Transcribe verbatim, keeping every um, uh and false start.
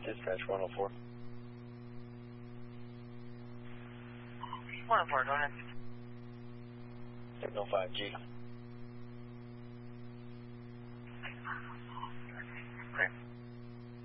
Dispatch one oh four. one oh four, go ahead. Signal five G. Okay.